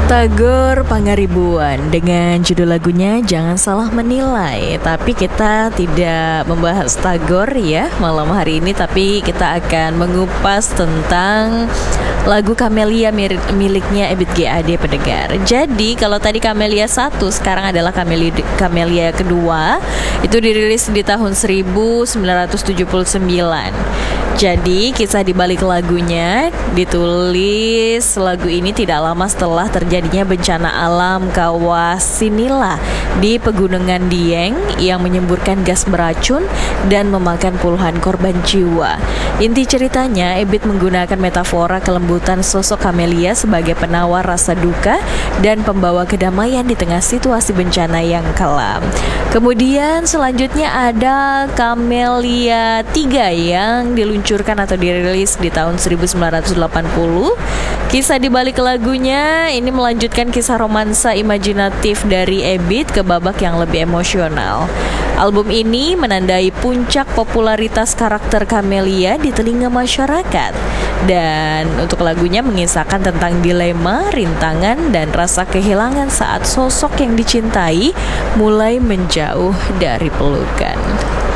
Tagor Pangaribuan dengan judul lagunya Jangan Salah Menilai. Tapi kita tidak membahas Tagor ya malam hari ini, tapi kita akan mengupas tentang lagu Camellia miliknya Ebit GAD pendengar. Jadi kalau tadi Camellia 1, sekarang adalah Camellia kedua. Itu dirilis di tahun 1979. Jadi kisah di balik lagunya ditulis lagu ini tidak lama setelah terjadinya bencana alam kawah Sinila di pegunungan Dieng yang menyemburkan gas beracun dan memakan puluhan korban jiwa. Inti ceritanya, Ebit menggunakan metafora kelembutan sosok Camellia sebagai penawar rasa duka dan pembawa kedamaian di tengah situasi bencana yang kelam. Kemudian selanjutnya ada Camellia 3 yang diluncurkan atau dirilis di tahun 1980. Kisah di balik lagunya ini melanjutkan kisah romansa imajinatif dari Ebit ke babak yang lebih emosional. Album ini menandai puncak popularitas karakter Camellia di telinga masyarakat. Dan untuk lagunya mengisahkan tentang dilema, rintangan, dan rasa kehilangan saat sosok yang dicintai mulai menjauh dari pelukan.